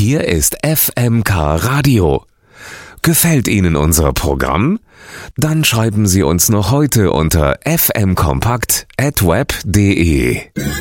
Hier ist FMK Radio. Gefällt Ihnen unser Programm? Dann schreiben Sie uns noch heute unter fmkompakt@web.de.